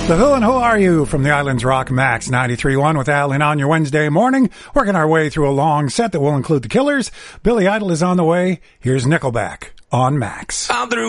The Who and Who Are You from the Islands Rock Max 93.1 with Alan on your Wednesday morning. Working our way through a long set that will include the Killers. Billy Idol is on the way. Here's Nickelback on Max. I'm through.